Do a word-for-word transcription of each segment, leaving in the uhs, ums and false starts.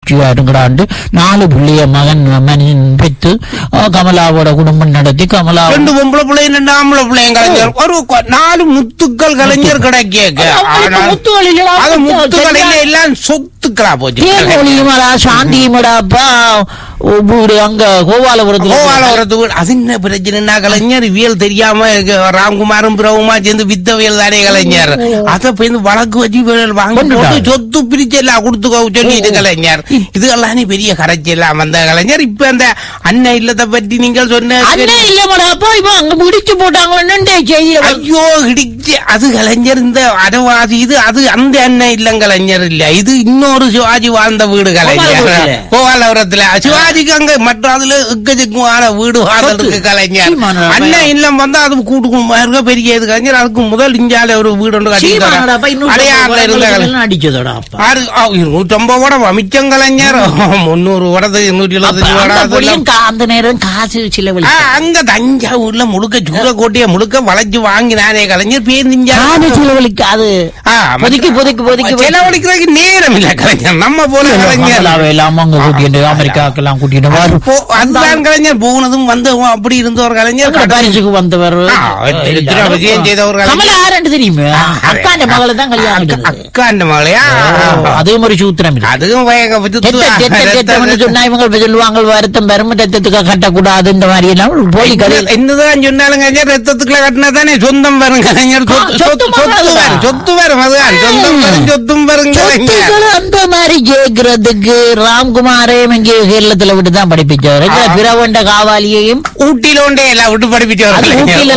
மகிழ்ச்சியா இருக்கிறாண்டு நாலு பிள்ளைய மகன் மகன் பெற்று கமலாவோட குடும்பம் நடத்தி கமலா ரெண்டு பொம்பளை பிள்ளை ரெண்டு ஆம்பளை பிள்ளைங்க கலைஞர் ஒரு நாலு முத்துக்கள் கலைஞர் கிடைக்க முத்துக்கள் எல்லாம் சொத்துக்களா போச்சு. சாந்திமடாப்பா வீடு அங்க கோபாலபுரத்துல கோபாலபுரத்து வீடு அது என்ன பிரச்சனைனா கலைஞர் வியல் தெரியாம ராம்குமாரும் பிரபுமா சேர்ந்து வித்தவியல் தானே கலைஞர் அத போய் வழக்கு வச்சு வாங்க சொத்து பிரிச்சு எல்லாம் கொடுத்து சொல்லிட்டு கலைஞர் இதுகெல்லாம் பெரிய கரைச்சி எல்லாம் வந்த கலைஞர். இப்ப அந்த அண்ணன் இல்லத்தை பற்றி நீங்கள் சொன்ன முடிச்சு போட்டாங்க ஐயோ இடிச்சு அது கலைஞர் இந்த அரவாசி இது அது அந்த அண்ணன் இல்லம் கலைஞர் இல்ல இது இன்னொரு சிவாஜி வாழ்ந்த வீடு கலைஞர் கோபாலபுரத்துல சிவாஜிக்கு அங்க மற்ற அதுல எக்கச்சக்கமான வீடு வாழ்றதுக்கு கலைஞர் அண்ணன் இல்லம் வந்தா அது கூட்டு பெரிய இது கலைஞர் அதுக்கு முதல் இந்தியால ஒரு வீடு ஒன்று அடையாறுல இருந்த நூற்றம்பது வடம் மிச்சம் கலைஞர் முன்னூறு வடது இருநூற்றி எழுபத்தஞ்சு வடம் அந்த நேரம் காசு செலவு அங்க தஞ்சாவூர்ல முழுக்க சூரக்கோட்டைய முழுக்க வளைச்சு வாங்கினானே கலைஞர் பேருந்து செலவழிக்காது செலவழிக்கிறதுக்கு நேரம் இல்ல கலைஞர் நம்ம போல கலைஞர் அமெரிக்காக்கெல்லாம் கூட்டிட்டு அதுதான் கலைஞர் போனதும் வந்தவங்க அப்படி இருந்த ஒரு கலைஞர் பரிசுக்கு வந்தவர் விஜயம் செய்த ஒரு கலைஞர் தெரியுமே அக்காண்ட மகளை தான் கல்யாணம் அக்காண்ட மகளையா அதுவும் ஒரு சூத்திரம் அதுவும் சொன்னா இவங்க சொல்லுவாங்க வருத்தம் பெருமை ரத்தத்துக்கு கட்டக்கூடாது இந்த மாதிரி எல்லாம் போலி கதை என்னதான் சொன்னாலும் கலைஞர் ரத்தத்துக்குள்ள கட்டினா தானே சொந்தம் வரும் கலைஞர் சொத்து வரும் அதுதான் சொந்தம் வரும் சொத்தும் வரும் கலைஞர் அந்த மாதிரி கேட்கறதுக்கு ராம்குமாரே இங்கே கேரளத்துல விட்டு தான் படிப்பிச்சவர் பிறவண்ட காவாலியையும் ஊட்டியில உண்டே எல்லாம் விட்டு படிப்பிச்சவர்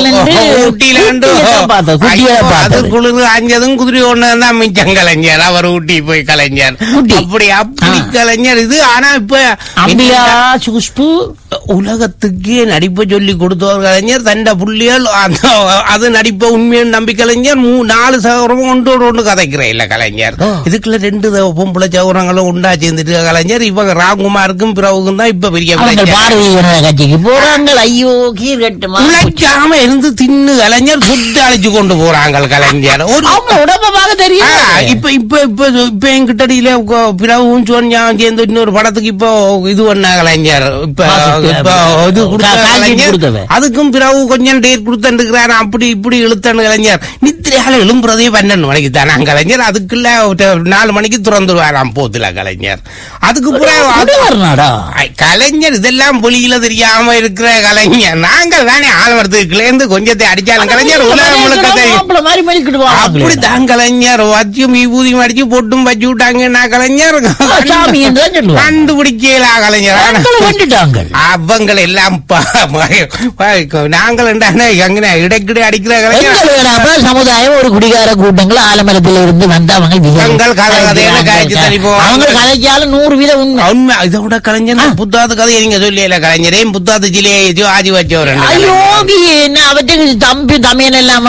குளிர் அஞ்சதும் குதிரை ஒண்ணுதான் மிச்சம் கலைஞர் அவர் ஊட்டி போய் கலைஞர் அப்படி அப்படி கலைஞர் இது ஆனா இப்ப உலகத்துக்கே நடிப்பை சொல்லி கொடுத்தவர் கலைஞர் தண்ட புள்ளியல் அது நடிப்ப உண்மையான நம்பி கலைஞர் நாலு சகோதரமும் ஒன்றோடு ஒன்று கதைக்கிற இல்ல கலைஞர் இதுக்குள்ள ரெண்டு பொம்பளை சகோதரங்களும் உண்டா சேர்ந்துட்டு கலைஞர் இவங்க ராம்குமாருக்கும் பிறவுக்கும் தான் இப்ப பெரிய கட்சிக்கு போறாங்க. ஐயோ உழைக்காம இருந்து தின்னு கலைஞர் சுத்தி அழைச்சு கொண்டு போறாங்க கலைஞர் உடம்பாக தெரியும். இப்ப இப்ப இப்ப இப்ப எங்கிட்டடியில பிறவும் சொன்னா சேர்ந்து இன்னொரு படத்துக்கு இப்போ இது பண்ண கலைஞர் இப்ப அதுக்கும் பிறகு கொஞ்சம் டேட் கொடுத்துருக்கிறாரு அப்படி இப்படி இழுத்தன்னு கலைஞர் நித்திரையால எழும்புறதே பன்னெண்டு மணிக்கு தானே கலைஞர் அதுக்குள்ள நாலு மணிக்கு திறந்துருவாராம் போத்துல கலைஞர் அதுக்கு கலைஞர் இதெல்லாம் பொலியில தெரியாம இருக்கிற கலைஞர் நாங்கள் தானே ஆழ்வரத்துக்குலேருந்து கொஞ்சத்தை அடிச்சாலும் கலைஞர் உலகம் முழுக்க அப்படித்தான் கலைஞர் வச்சும் விபூதியும் அடிச்சு பொட்டும் வச்சு விட்டாங்கன்னா கலைஞர் கண்டுபிடிக்கலா கலைஞர் அவங்கள் எல்லாம் நாங்கள் இடைக்கிட அடிக்கிற சமுதாயம் ஒரு குடிகார கூட்டங்கள் ஆலமரத்தில் இருந்து வந்தவங்க கதைச்சாலும் நூறு வீத உண்மை உண்மை இதை விட கலைஞர் புத்தாது கதையை நீங்க சொல்லல கலைஞரே புத்தாது ஜிலேயோ ஆதி வச்சவர் அவற்றுக்கு தம்பி தமையன் எல்லாம்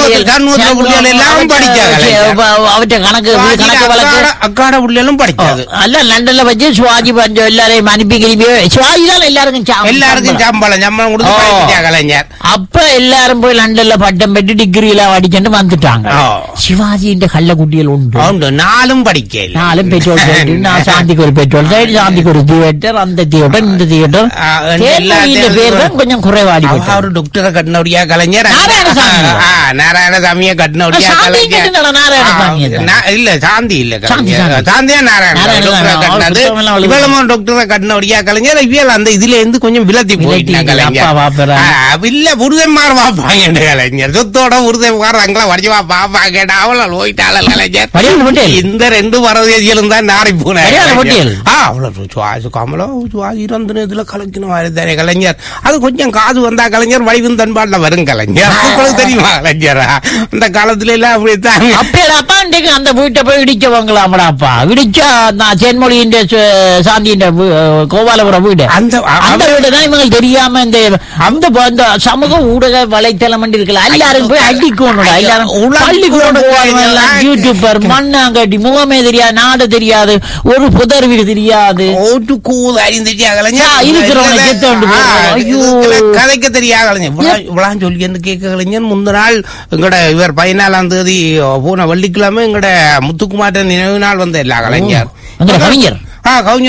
அவற்றை கணக்கு கணக்கு வழக்கு அக்காட புள்ளியலும் படிச்சாது அல்ல லண்டன்ல வச்சு சிவாஜி பஞ்சம் எல்லாரையும் அனுப்பி கிளம்பி சிவாஜி தான் எல்லாருக்கும் எல்லாருக்கும் சம்பளம் சம்பளம் கொடுத்து கலைஞர் அப்ப எல்லாரும் போய் லண்டன்ல பட்டம் பெற்று டிகிரி எல்லாம் அடிச்சுட்டு வந்துட்டாங்க. சிவாஜி கள்ளக்குட்டியல் உண்டு உண்டு நாலும் படிக்க நாலும் பெட்ரோல் சாந்திக்கு ஒரு பெட்ரோல் சைடு சாந்திக்கு ஒரு தியேட்டர் அந்த தியேட்டர் இந்த தியேட்டர் பேர் தான் கொஞ்சம் குறைவாடி ஒரு டாக்டரை கட்டினோடியா கலைஞர் நாராயணசாமிய கட்டினோடியா கலைஞர் இல்ல சாந்தி இல்ல சாந்தியா நாராயண இவ்வளவு டாக்டரை கட்டினோடியா கலைஞர் இவள் அந்த இதுல இருந்து கொஞ்சம் விலத்தி போயிட்டாங்க கலைஞர் இல்ல புருதன்மார் பாப்பாங்க கலைஞர் சொத்தோட புருதன்மார் அங்களா வடிவா பாப்பாங்க அவள போயிட்டாள கலைஞர் இந்த ரெண்டு பரதேசிகளும் தான் நாரி போனேன் கமலா இறந்து இதுல கலைக்கணும் தானே கலைஞர் அது கொஞ்சம் காது வந்தா கலைஞர் வடிவும் தன்பாடுல வரும் கலைஞர் உங்களுக்கு தெரியுமா கலைஞர் அந்த காலத்துல எல்லாம் அப்படித்தான் அப்பா அந்த வீட்டை போய் இடிச்சவங்களாமடாப்பா இடிச்சா சென்மொழியின் சாந்தியின் கோபாலபுரம் வீடு அந்த வீடு தான் இவங்க தெரியாம இந்த அந்த சமூக ஊடக வலைத்தளம் இருக்கல எல்லாரும் போய் அடிக்கணும் எல்லாரும் யூடியூபர் மண்ணாங்கட்டி முகமே தெரியாது நாடு தெரியாது ஒரு புதர்வீடு தெரியாது கதைக்க தெரியாது சொல்லி கேட்க கலைஞர் முந்த நாள் எங்கட இவர் பதினாலாம் தேதி போன வெள்ளிக்கிழமை எங்கட முத்துக்குமார் நினைவு நாள் வந்த எல்லா கலைஞர் கவிஞர்